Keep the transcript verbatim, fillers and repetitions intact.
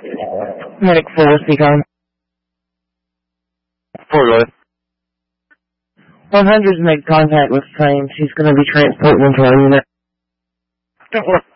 Medic four, speak on. four, go ahead. one hundred's made contact with Frame. She's going to be transporting into our unit. ten four.